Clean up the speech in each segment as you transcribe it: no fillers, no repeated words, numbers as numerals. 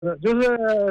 就是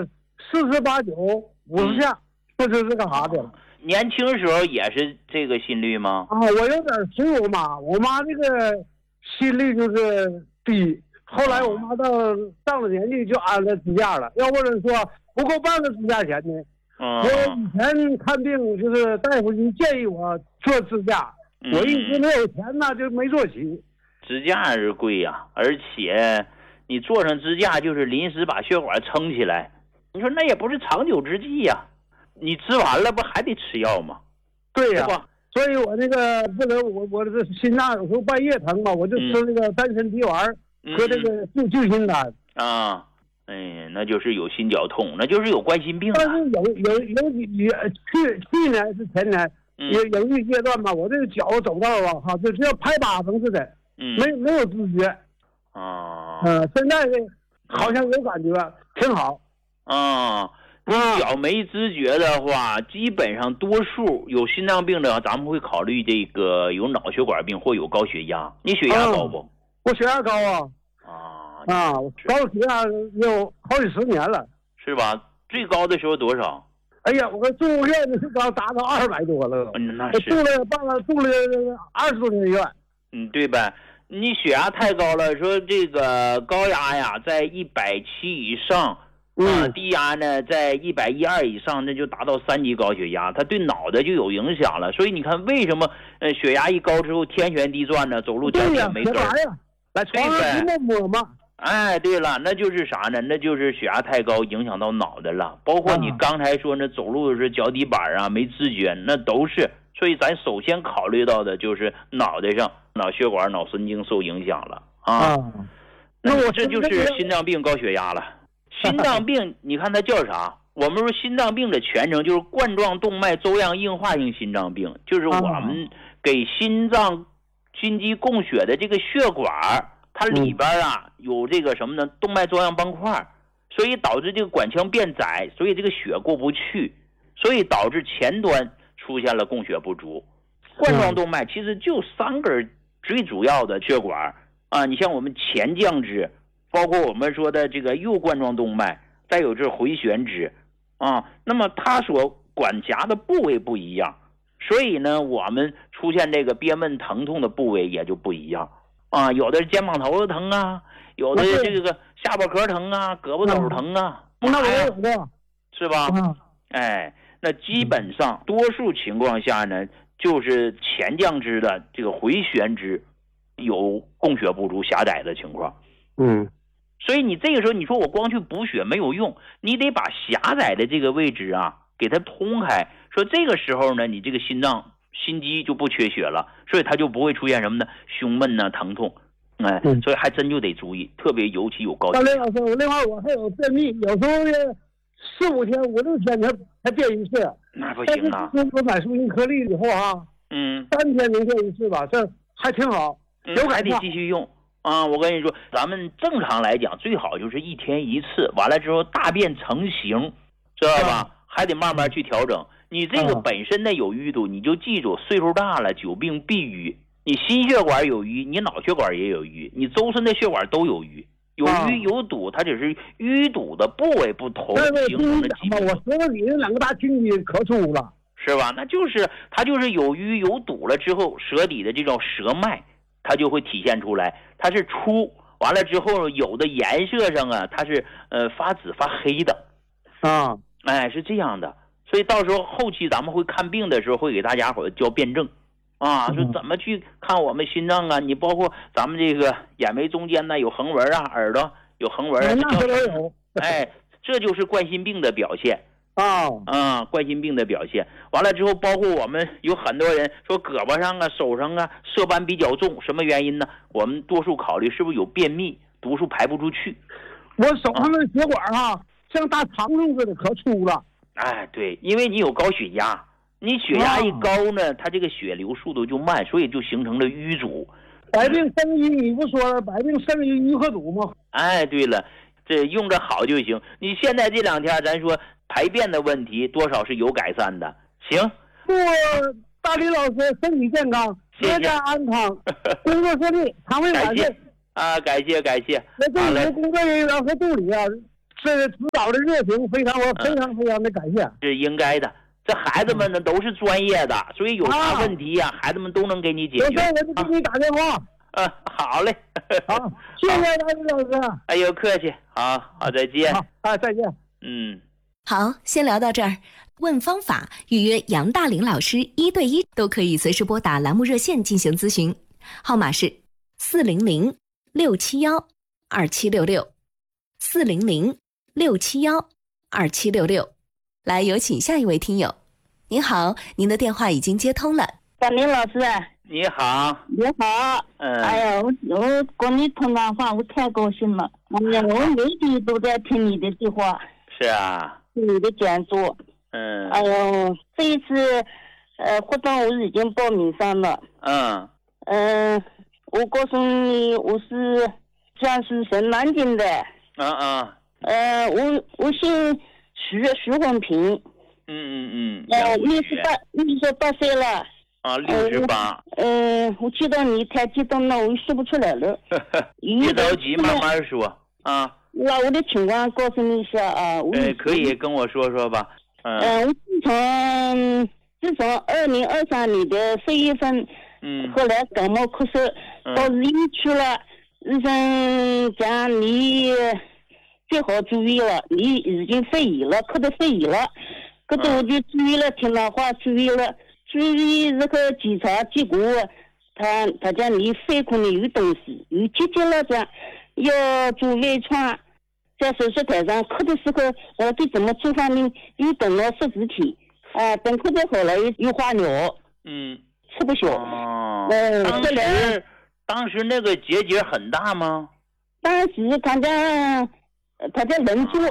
48、90、50下，不知是干啥的了。 年轻时候也是这个心率吗？ 我有点随我妈，我妈这个心率就是低，后来我妈上了年纪就安了支架了，要不然说不够半个支架钱呢。我以前看病就是大夫就建议我做支架，我一直没有钱呢，就没做起。 支架是贵呀，而且你做上支架就是临时把血管撑起来，你说那也不是长久之计呀。你吃完了不还得吃药吗？ 对呀，所以我那个不能，我这心脏有时候半夜疼嘛，我就吃那个丹参皮丸和这个救心丹啊。那就是有心绞痛，那就是有冠心病。 但是有去年是前年有一阶段吧，我这个脚走道啊就像拍巴掌似的，没有知觉现在好像有感觉，挺好你脚没知觉的话，基本上多数有心脏病的，咱们会考虑这个有脑血管病或有高血压。你血压高不？ 我血压高高血压有好几10年了， 是吧？最高的时候多少？ 哎呀，我住院的时候达到200多了， 那是住了20多天院。 对呗？你血压太高了，说这个高压呀在170以上。低压呢在112以上，那就达到3级高血压，它对脑袋就有影响了。所以你看为什么血压一高之后天旋地转呢，走路脚也没根儿。 来床上一摸嘛。 对了，那就是啥呢？那就是血压太高影响到脑袋了。包括你刚才说那走路的时候脚底板没知觉，那都是。所以咱首先考虑到的就是脑袋上脑血管脑神经受影响了那我这就是心脏病高血压了。心脏病你看它叫啥？我们说心脏病的全称就是冠状动脉粥样硬化性心脏病，就是我们给心脏心肌供血的这个血管，它里边有这个什么呢？动脉粥样斑块，所以导致这个管腔变窄，所以这个血过不去，所以导致前端出现了供血不足。冠状动脉其实就3根最主要的血管你像我们前降支，包括我们说的这个右冠状动脉，再有这回旋支那么它所管辖的部位不一样，所以呢我们出现这个憋闷疼痛的部位也就不一样有的是肩膀头子疼有的这个下巴壳疼胳膊肘疼那我也有过， 是吧那基本上多数情况下呢，就是前降支的这个回旋支有供血不足狭窄的情况所以你这个时候你说我光去补血没有用，你得把狭窄的这个位置给它通开，说这个时候呢你这个心脏心肌就不缺血了，所以它就不会出现什么呢胸闷疼痛所以还真就得注意，特别尤其有高血压。 另外我还有便秘，有时候4、5天、5、6天才便一次， 那不行我买舒心颗粒以后3天能便一次吧，这还挺好， 还得继续用我跟你说，咱们正常来讲最好就是1天1次，完了之后大便成型，知道吧？还得慢慢去调整。你这个本身的有淤堵，你就记住，岁数大了久病必淤，你心血管有淤，你脑血管也有淤，你周身的血管都有淤，有淤有堵，它只是淤堵的部位不同形成的疾病。 我舌头里那2个大青筋可粗了， 是吧？那就是它就是有淤有堵了之后，舌底的这种舌脉它就会体现出来，它是粗，完了之后有的颜色上它是发紫发黑的是这样的。所以到时候后期咱们会看病的时候会给大家伙教辩证说怎么去看我们心脏你包括咱们这个眼眉中间有横纹耳朵有横纹这就是冠心病的表现冠心病的表现。完了之后包括我们有很多人说胳膊上手上色斑比较重，什么原因呢？我们多数考虑是不是有便秘，毒素排不出去。 我手上的血管像大肠子似的可粗了。 对，因为你有高血压，你血压一高呢它这个血流速度就慢，所以就形成了淤阻。 百病生于你不说了，百病生于淤和堵吗？ 对了，这用着好就行。你现在这2天咱说排便的问题多少是有改善的。行， 祝大李老师身体健康，阖家安康，工作顺利，肠胃满意感谢。 我这里的工作人员和助理这个指导的热情非常，我非常非常的感谢。 是应该的，这孩子们呢都是专业的，所以有啥问题呀，孩子们都能给你解决。 有事我就给你打电话。 好嘞。 好，谢谢大宇老师。 哎呦，客气。好，再见。 好，再见。 好，先聊到这儿。问方法，预约杨大林老师1对1都可以随时拨打栏目热线进行咨询，号码是400-671-2766，400-671-2766。来，有请下一位听友。您好，您的电话已经接通了。 大林老师， 你好。 你好。哎呀，我跟你通电话，我太高兴了。哎呀，我每天都在听你的对话。 是啊。 听你的讲座。哎呦，这一次活动我已经报名上了。我告诉你，我是江苏省南京的。我姓徐红平。68岁了。 68。 我知道你太激动了，我说不出来了。 别着急，慢慢说啊。 那我的情况告诉你一下啊。 可以跟我说说吧。 我自从2023年的4月份，后来感冒咳嗽，到医院去了，医生讲你最好住院了，你已经肺炎了，咳到肺炎了，可是我就住院了，听他话住院了，住院这个检查结果，他讲你肺孔里有东西，有结节了，讲要做微创。在手术台上咳的时候，我就怎么做法呢？又等了10几天，等咳的好了又化疗，吃不消。 当时那个结节很大吗？ 当时他在人做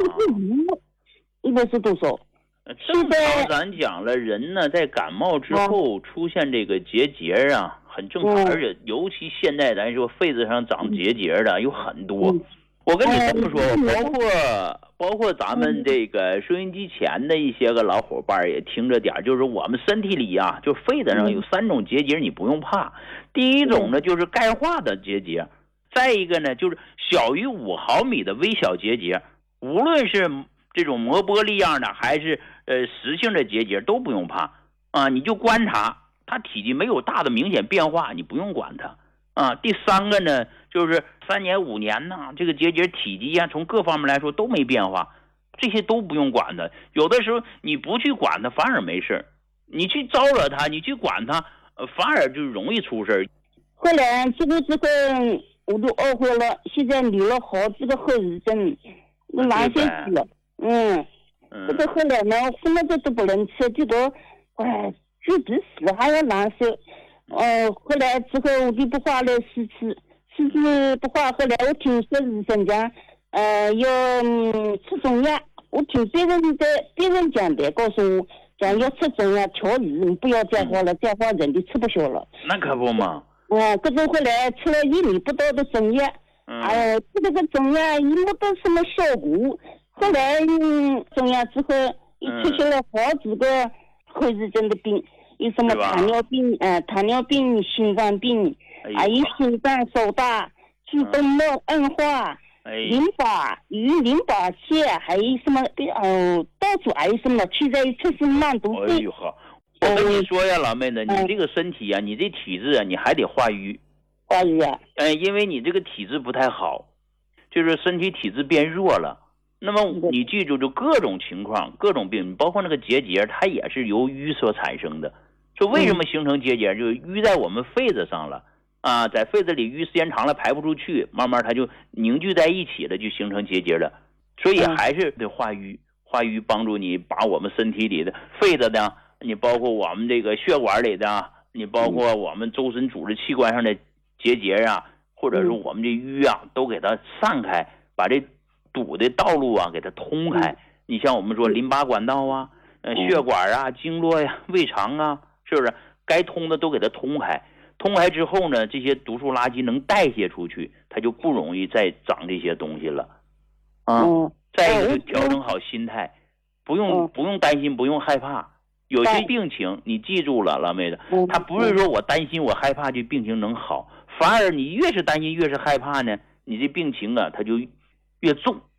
145多少？ 正常咱讲了，人呢在感冒之后出现这个结节啊，很正常，而且尤其现在咱说肺子上长结节的有很多。我跟你这么说，包括咱们这个收音机前的一些个老伙伴也听着点，就是我们身体里啊，就肺子上有3种结节，你不用怕。第一种呢就是钙化的结节，再一个呢就是小于5毫米的微小结节，无论是这种磨玻璃样的还是实性的结节都不用怕啊，你就观察它体积没有大的明显变化，你不用管它啊。第三个呢就是3年5年呢，这个结节体积啊，从各方面来说都没变化，这些都不用管它。有的时候你不去管它反而没事，你去招惹它，你去管它，反而就容易出事。 后来这个我都懊悔了，现在留了好几个后遗症，我哪些死了？这个后来呢，什么都不能吃，这个就比死还要难受。后来之后我就不化了4次。不化，后来我听说医生讲，要吃中药。我听别人讲的，告诉我讲要吃中药调理，你不要再化了，再化人就吃不消了。 那可不嘛。 可是后来吃了1年不到的中药，吃这个中药也没得什么效果。后来中药之后，也出现了好几个后遗症的病，有什么糖尿病、心脏病。还有心脏手大、主动脉硬化、淋巴结，还有什么到处还有什么现在出现慢毒肺。 我跟你说呀，老妹子，你这个身体啊，你这体质啊，你还得化瘀。 化瘀啊？ 因为你这个体质不太好，就是身体体质变弱了。那么你记住，就各种情况、各种病，包括那个结节，它也是由瘀所产生的。说为什么形成结节，就是瘀在我们肺子上了。在肺子里淤时间长了排不出去，慢慢它就凝聚在一起了，就形成结节了。所以还是得化瘀，化瘀帮助你把我们身体里的肺子的，你包括我们这个血管里的，你包括我们周身组织器官上的结节啊，或者是我们这瘀啊，都给它散开，把这堵的道路啊给它通开。你像我们说淋巴管道啊、血管啊、经络呀、胃肠啊，是不是该通的都给它通开？通开之后呢，这些毒素垃圾能代谢出去，它就不容易再长这些东西了。再一个就调整好心态，不用担心，不用害怕。有些病情你记住了，老妹子，他不是说我担心我害怕这病情能好，反而你越是担心越是害怕呢，你这病情啊它就越重。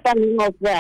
张林老师。